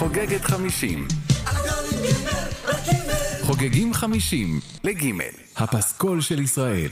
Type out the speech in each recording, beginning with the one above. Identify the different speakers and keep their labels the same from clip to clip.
Speaker 1: חוגגת 50. חוגגים 50 לג' הפסקול של ישראל.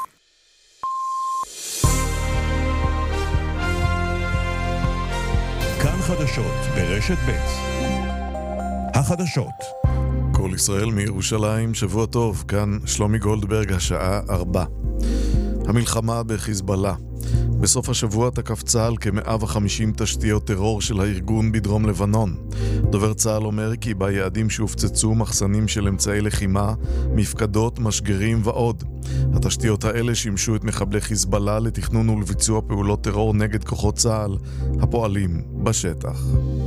Speaker 2: כאן חדשות ברשת ב'. החדשות.
Speaker 3: כל ישראל מירושלים, שבוע טוב, כאן שלומי גולדברג, השעה 4. המלחמה בחיזבאללה. בסוף השבוע תקף צה"ל כ-150 תשתיות טרור של הארגון בדרום לבנון. דובר צה"ל אומר כי ביעדים שהופצצו מחסנים של אמצעי לחימה, מפקדות, משגרים ועוד. התשתיות האלה שימשו את מחבלי חיזבאללה לתכנון ולביצוע פעולות טרור נגד כוחות צה"ל הפועלים בשטח.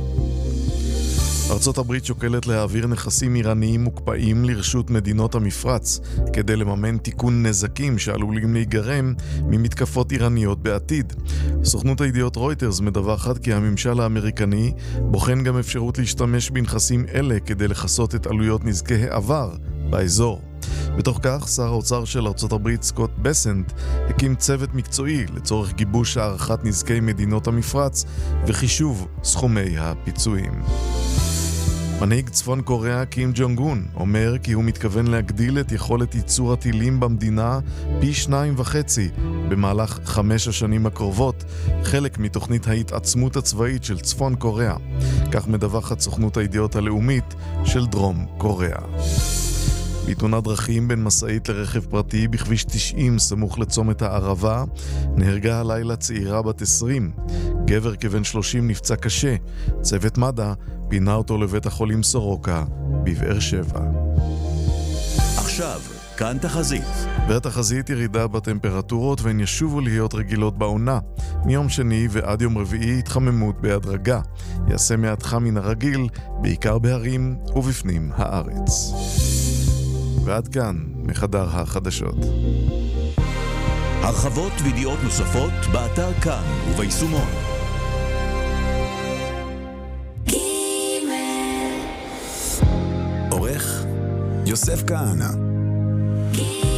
Speaker 3: ארצות הברית שוקלת להעביר נכסים איראניים מוקפאים לרשות מדינות המפרץ כדי לממן תיקון נזקים שעלולים להיגרם ממתקפות איראניות בעתיד. סוכנות הידיעות רויטרס מדווחת כי הממשל האמריקני בוחן גם אפשרות להשתמש בנכסים אלה כדי לכסות את עלויות נזקי העבר באזור. בתוך כך, שר האוצר של ארצות הברית סקוט בסנט הקים צוות מקצועי לצורך גיבוש הערכת נזקי מדינות המפרץ וחישוב סכומי הפיצויים. מנהיג צפון קוריאה קים ג'ונג און אומר כי הוא מתכוון להגדיל את יכולת ייצור הטילים במדינה פי 2.5 במהלך 5 השנים הקרובות, חלק מתוכנית ההתעצמות הצבאית של צפון קוריאה. כך מדווחת סוכנות הידיעות הלאומית של דרום קוריאה. בתאונת דרכים בין מסעית לרכב פרטי בכביש 90 סמוך לצומת הערבה נהרגה הלילה צעירה בת 20. גבר כבן 30 נפצע קשה. צוות מד"א פינה אותו לבית החולים סורוקה בבאר שבע.
Speaker 2: עכשיו, כאן תחזית.
Speaker 3: בתחזית ירידה בטמפרטורות והן ישובו להיות רגילות בעונה. מיום שני ועד יום רביעי התחממות בהדרגה. יעשה מעט חם מן הרגיל, בעיקר בהרים ובפנים הארץ. ועד כאן מחדר החדשות.
Speaker 2: הרחבות וידיעות נוספות באתר כאן וביישומון. עורך יוסף כהנא.